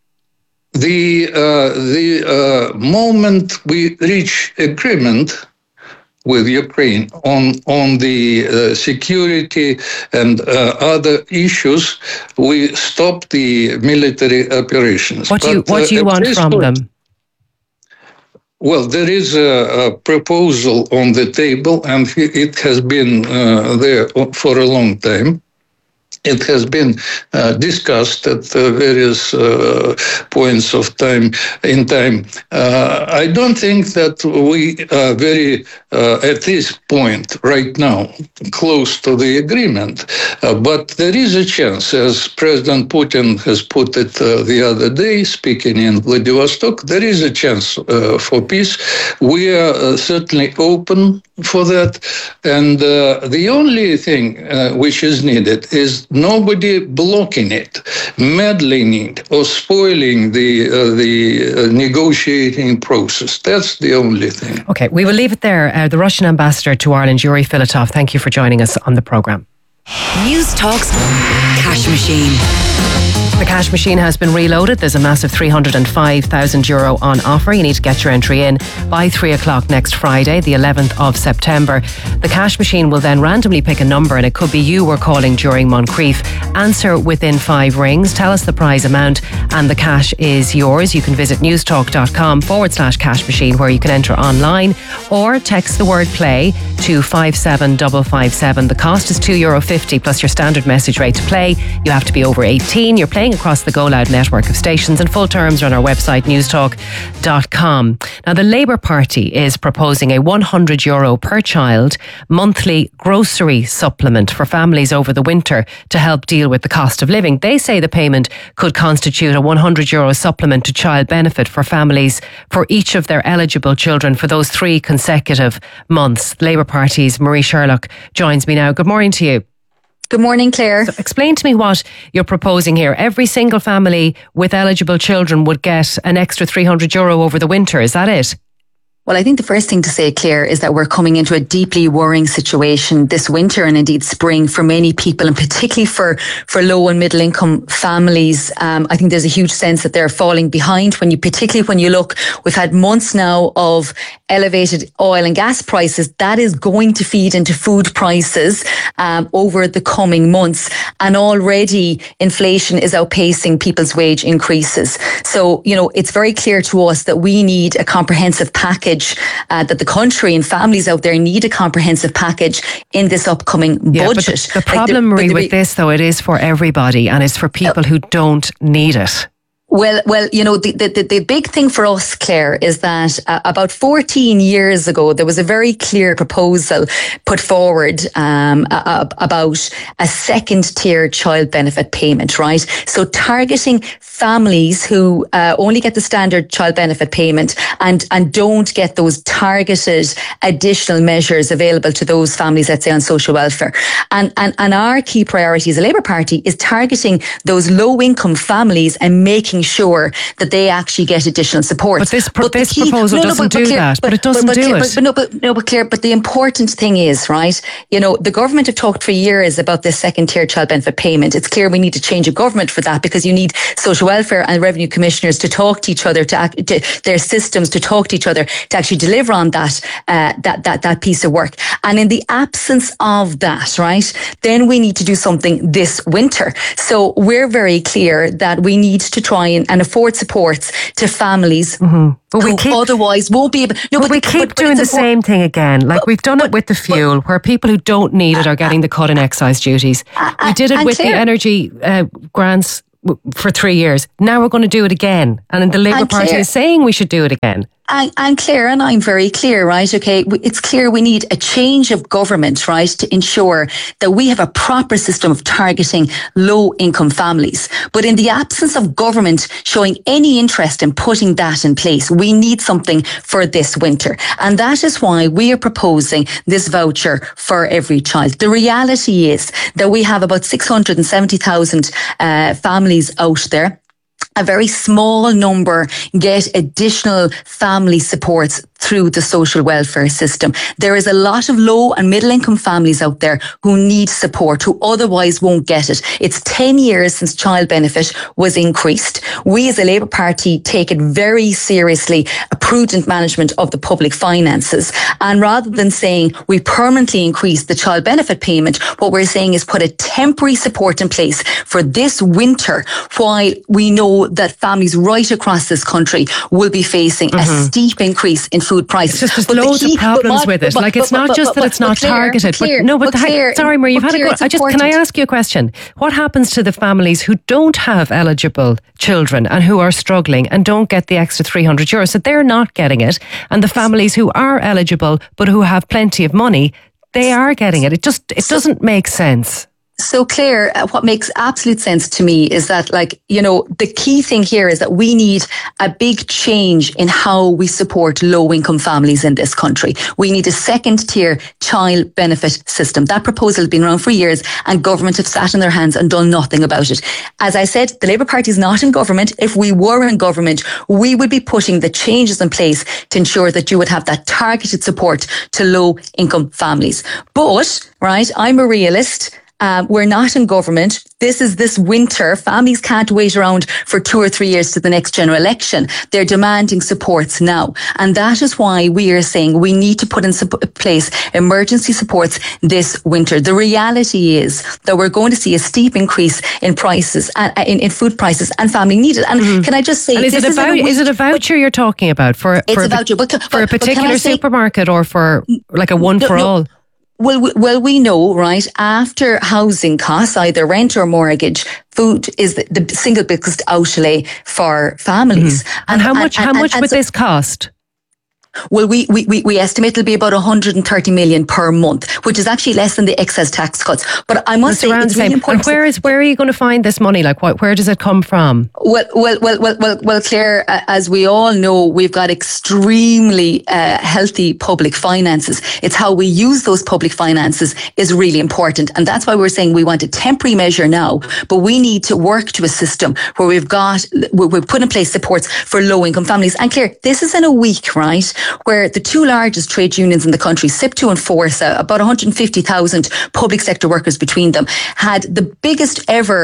The, uh, the uh, moment we reach agreement with Ukraine on on the uh, security and uh, other issues, we stop the military operations. What do you, but, what do you uh, want from point, them? Well, there is a, a proposal on the table, and it has been uh, there for a long time. It has been uh, discussed at uh, various uh, points of time in time. Uh, I don't think that we are very, uh, at this point right now, close to the agreement. Uh, but there is a chance, as President Putin has put it uh, the other day, speaking in Vladivostok, there is a chance uh, for peace. We are uh, certainly open for that. And uh, the only thing uh, which is needed is nobody blocking it, meddling it, or spoiling the uh, the uh, negotiating process. That's the only thing. Okay, we will leave it there. Uh, the Russian ambassador to Ireland, Yuri Filatov, thank you for joining us on the programme. News Talks Cash Machine. The cash machine has been reloaded. There's a massive three hundred five thousand euro on offer. You need to get your entry in by three o'clock next Friday, the eleventh of September. The cash machine will then randomly pick a number, and it could be you we're calling during Moncrief. Answer within five rings. Tell us the prize amount and the cash is yours. You can visit newstalk.com forward slash cash machine where you can enter online, or text the word play to five seven five five seven. The cost is two euro fifty plus your standard message rate to play. You have to be over eighteen. You're playing across the Go Loud network of stations, and full terms are on our website newstalk dot com. Now, the Labour Party is proposing a one hundred euro per child monthly grocery supplement for families over the winter to help deal with the cost of living. They say the payment could constitute a one hundred euro supplement to child benefit for families for each of their eligible children for those three consecutive months. Labour Party's Marie Sherlock joins me now. Good morning to you. Good morning, Claire. So explain to me what you're proposing here. Every single family with eligible children would get an extra three hundred euro over the winter. Is that it? Well, I think the first thing to say, Claire, is that we're coming into a deeply worrying situation this winter and indeed spring for many people, and particularly for, for low and middle income families. Um, I think there's a huge sense that they're falling behind when you, particularly when you look, we've had months now of elevated oil and gas prices. That is going to feed into food prices um, over the coming months. And already inflation is outpacing people's wage increases. So, you know, it's very clear to us that we need a comprehensive package package, uh, that the country and families out there need a comprehensive package in this upcoming yeah, budget. But the, the problem, like the, Marie, with this, though, it is for everybody, and it's for people who don't need it. Well, well, you know, the, the, the big thing for us, Claire, is that uh, about fourteen years ago, there was a very clear proposal put forward um, uh, about a second tier child benefit payment, right? So targeting families who uh, only get the standard child benefit payment and, and don't get those targeted additional measures available to those families, let's say, on social welfare. And, and, and our key priority as a Labour Party is targeting those low income families and making sure that they actually get additional support. But this, pro- but this key, proposal no, no, doesn't but, but do Claire, that. But, but it doesn't but, but, do but, it. But, but, no, but, no, but Claire, but the important thing is, right, you know, the government have talked for years about this second tier child benefit payment. It's clear we need to change a government for that, because you need social welfare and revenue commissioners to talk to each other, to, act, to their systems to talk to each other, to actually deliver on that, uh, that, that, that piece of work. And in the absence of that, right, then we need to do something this winter. So we're very clear that we need to try and, and afford supports to families mm-hmm. but we who keep, otherwise won't be able. No, but, but we keep but, but doing the same thing again. Like we've done it with the fuel, where people who don't need it are getting the cut in excise duties. Uh, we did it with Claire, the energy uh, grants for three years. Now we're going to do it again. And the Labour Party Claire, is saying we should do it again. And, and Claire, and I'm very clear, right? Okay, it's clear we need a change of government, right, to ensure that we have a proper system of targeting low income families. But in the absence of government showing any interest in putting that in place, we need something for this winter. And that is why we are proposing this voucher for every child. The reality is that we have about six hundred seventy thousand uh, families out there. A very small number get additional family supports through the social welfare system. There is a lot of low and middle income families out there who need support, who otherwise won't get it. It's ten years since child benefit was increased. We as a Labour Party take it very seriously, a prudent management of the public finances. And rather than saying we permanently increase the child benefit payment, what we're saying is put a temporary support in place for this winter, while we know that families right across this country will be facing mm-hmm. a steep increase in food prices. It's just there's loads key, of problems but, with it. But, like it's but, not but, just but, that it's not Claire, targeted. Claire, but no, but, but Claire, sorry, Marie, you've had Claire, a go. I just can I ask you a question? What happens to the families who don't have eligible children and who are struggling and don't get the extra three hundred euros? So they're not getting it, and the families who are eligible but who have plenty of money, they are getting it. It just it doesn't make sense. So Claire, what makes absolute sense to me is that, like, you know, the key thing here is that we need a big change in how we support low income families in this country. We need a second tier child benefit system. That proposal has been around for years and government have sat on their hands and done nothing about it. As I said, the Labour Party is not in government. If we were in government, we would be putting the changes in place to ensure that you would have that targeted support to low income families. But, right, I'm a realist. Um, we're not in government. This is this winter. Families can't wait around for two or three years to the next general election. They're demanding supports now. And that is why we are saying we need to put in place emergency supports this winter. The reality is that we're going to see a steep increase in prices, uh, in, in food prices, and family needed. And mm-hmm. can I just say, and is, it a vou- is it a voucher you're talking about for, it's for, a voucher, but, for a particular say, supermarket or for like a one no, for no. all? Well, we, well, we know, right, after housing costs, either rent or mortgage, food is the, the single biggest outlay for families. Mm-hmm. And, and how much, and, how much and, would and so, this cost? Well, we, we, we estimate it'll be about one hundred thirty million per month, which is actually less than the excess tax cuts. But I must That's say, it's really important. And where is where are you going to find this money? Like, what, where does it come from? Well, well, well, well, well, well, Claire, uh, as we all know, we've got extremely uh, healthy public finances. It's how we use those public finances is really important, and that's why we're saying we want a temporary measure now, but we need to work to a system where we've got where we've put in place supports for low income families. And Claire, this is in a week, right, where the two largest trade unions in the country, SIPTU and Forza, about one hundred fifty thousand public sector workers between them, had the biggest ever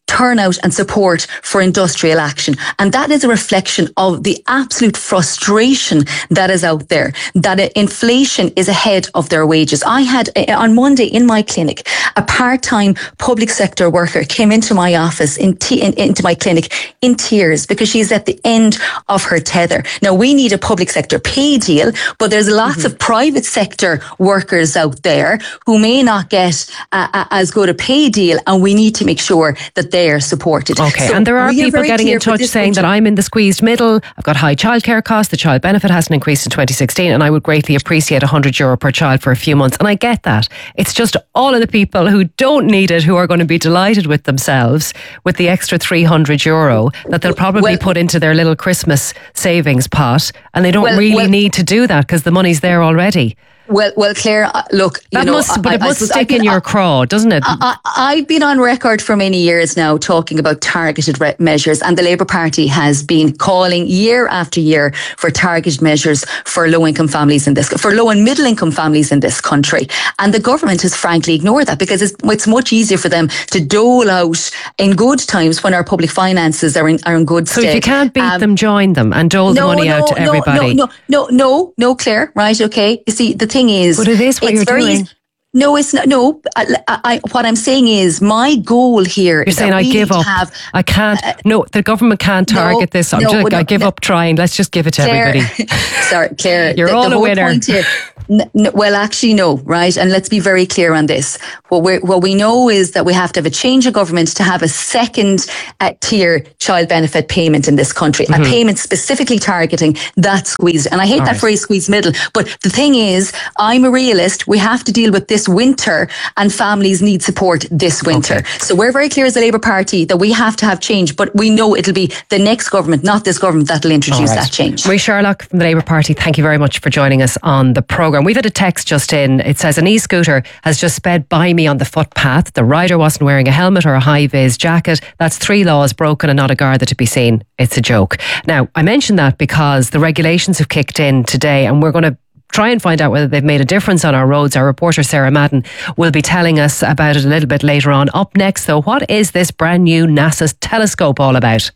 turnout and support for industrial action. And that is a reflection of the absolute frustration that is out there, that inflation is ahead of their wages. I had, on Monday in my clinic, a part-time public sector worker came into my office, in te- in, into my clinic in tears because she's at the end of her tether. Now, we need a public sector pay deal, but there's lots mm-hmm. of private sector workers out there who may not get uh, uh, as good a pay deal, and we need to make sure that they are supported. Okay, so and there are people getting in touch saying that I'm in the squeezed middle, I've got high childcare costs, the child benefit hasn't increased in twenty sixteen, and I would greatly appreciate one hundred euro per child for a few months. And I get that. It's just all of the people who don't need it who are going to be delighted with themselves with the extra three hundred euro that they'll probably well, put into their little Christmas savings pot, and they don't well, really well, need to do that because the money's there already. Well, well, Claire, uh, look, you that know, must, but I, it must I, stick been, in your craw, doesn't it? I, I, I've been on record for many years now talking about targeted re- measures, and the Labour Party has been calling year after year for targeted measures for low-income families in this, for low and middle-income families in this country, and the government has frankly ignored that because it's, it's much easier for them to dole out in good times when our public finances are in are in good so state. So if you can't beat um, them, join them and dole no, the money no, out to no, everybody. No, no, no, no, no, Claire. Right? Okay. You see, the thing is, but it is what it's you're very doing. Easy. No, it's not. No, I, I, what I'm saying is my goal here. You're is saying that I we give need up. to have, I can't. Uh, no, the government can't target no, this. I'm no, just, no, I give no. up trying. Let's just give it to Claire, everybody. Sorry, Claire. You're the, all the a whole winner. Point here, n- n- well, actually, no, right? And let's be very clear on this. What we what we know is that we have to have a change of government to have a second uh, tier child benefit payment in this country, mm-hmm. a payment specifically targeting that squeeze. And I hate all that right. phrase, squeeze middle. But the thing is, I'm a realist. We have to deal with this winter, and families need support this winter. Okay. So we're very clear as the Labour Party that we have to have change, but we know it'll be the next government, not this government, that'll introduce right. that change. Marie Sherlock from the Labour Party, thank you very much for joining us on the programme. We've had a text just in. It says, an e-scooter has just sped by me on the footpath. The rider wasn't wearing a helmet or a high-vis jacket. That's three laws broken and not a Garda to be seen. It's a joke. Now, I mention that because the regulations have kicked in today, and we're going to try and find out whether they've made a difference on our roads. Our reporter Sarah Madden will be telling us about it a little bit later on. Up next, though, what is this brand new NASA telescope all about?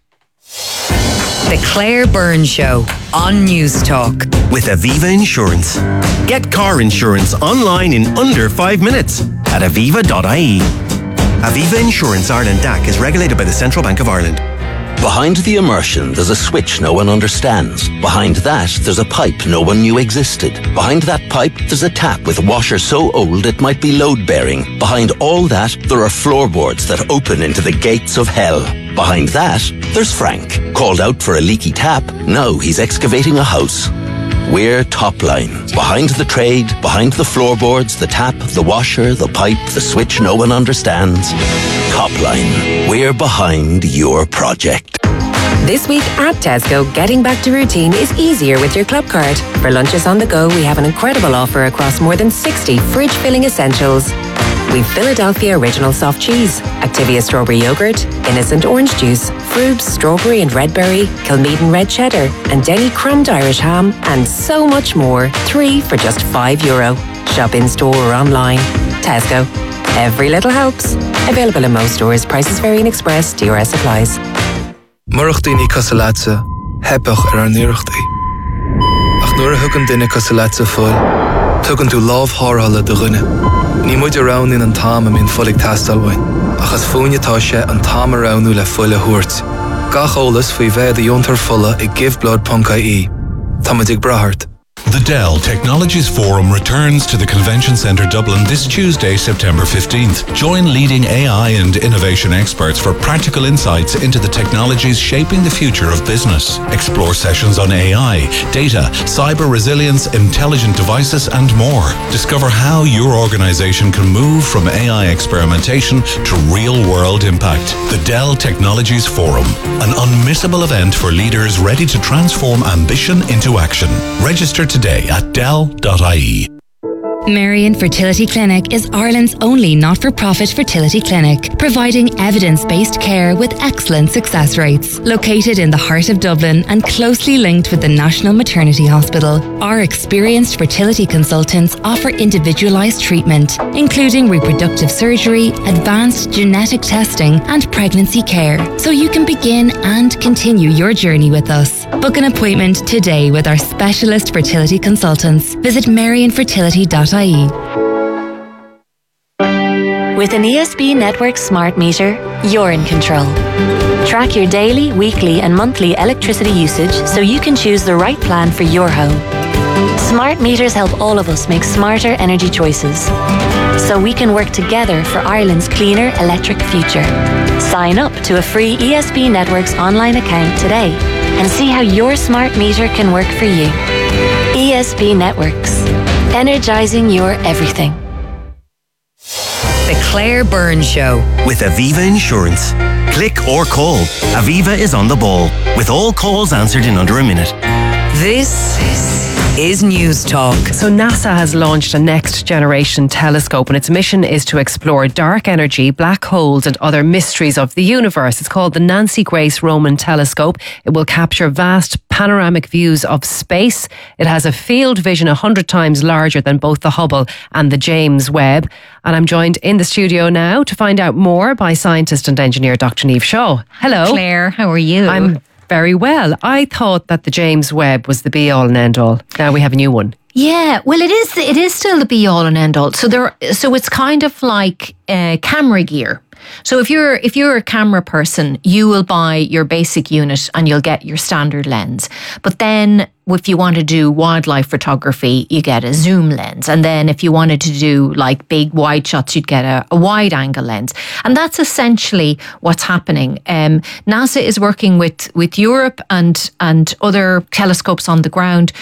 The Claire Byrne Show on News Talk. With Aviva Insurance. Get car insurance online in under five minutes at aviva dot I E. Aviva Insurance Ireland D A C is regulated by the Central Bank of Ireland. Behind the immersion, there's a switch no one understands. Behind that, there's a pipe no one knew existed. Behind that pipe, there's a tap with a washer so old it might be load-bearing. Behind all that, there are floorboards that open into the gates of hell. Behind that, there's Frank. Called out for a leaky tap, now he's excavating a house. We're Topline. Behind the trade, behind the floorboards, the tap, the washer, the pipe, the switch no one understands. Topline. We're behind your project. This week at Tesco, getting back to routine is easier with your club card. For lunches on the go, we have an incredible offer across more than sixty fridge-filling essentials. We've Philadelphia Original Soft Cheese, Activia Strawberry Yogurt, Innocent Orange Juice, Frubes Strawberry and Red Berry, Kilmeaden Red Cheddar, and Denny Crumbed Irish Ham, and so much more. Three for just five euro. Shop in store or online. Tesco. Every little helps. Available in most stores. Prices vary in Express. D R S applies. Marachtaí Casalatsa, hebach ar an nuirachtaí. Ach nuair a thugann duine Casalatsa fuil, tugann tú lámh thárthala do dhuine. Ní muid around in an tám a mín fullig tastalhain, achas fúinetá sé an tám aroundú le fuile thuairt. Gach ólas faoi bheith a diontar fulla i giveblood dot I E. Tá muid ag brathart. The Dell Technologies Forum returns to the Convention Centre Dublin this Tuesday, September fifteenth. Join leading A I and innovation experts for practical insights into the technologies shaping the future of business. Explore sessions on A I, data, cyber resilience, intelligent devices, and more. Discover how your organisation can move from A I experimentation to real-world impact. The Dell Technologies Forum, an unmissable event for leaders ready to transform ambition into action. Register today at dell dot I E. Marion Fertility Clinic is Ireland's only not-for-profit fertility clinic, providing evidence-based care with excellent success rates. Located in the heart of Dublin and closely linked with the National Maternity Hospital, our experienced fertility consultants offer individualised treatment, including reproductive surgery, advanced genetic testing and pregnancy care, so you can begin and continue your journey with us. Book an appointment today with our specialist fertility consultants. Visit marion fertility dot I E. With an E S B Network smart meter, you're in control. Track your daily, weekly and monthly electricity usage so you can choose the right plan for your home. Smart meters help all of us make smarter energy choices, so we can work together for Ireland's cleaner electric future. Sign up to a free E S B Networks online account today and see how your smart meter can work for you. E S B Networks. Energising your everything. The Claire Byrne Show. With Aviva Insurance. Click or call. Aviva is on the ball, with all calls answered in under a minute. This is News Talk. So NASA has launched a next generation telescope, and its mission is to explore dark energy, black holes and other mysteries of the universe. It's called the Nancy Grace Roman Telescope. It will capture vast panoramic views of space. It has a field vision one hundred times larger than both the Hubble and the James Webb. And I'm joined in the studio now to find out more by scientist and engineer Doctor Niamh Shaw. Hello. Claire, how are you? I'm very well. I thought that the James Webb was the be all and end all. Now we have a new one. Yeah, well, it is. It is still the be all and end all. So there. So it's kind of like uh, camera gear. So if you're if you're a camera person, you will buy your basic unit and you'll get your standard lens. But then if you want to do wildlife photography, you get a zoom lens. And then if you wanted to do like big wide shots, you'd get a, a wide angle lens. And that's essentially what's happening. Um, NASA is working with, with Europe and, and other telescopes on the ground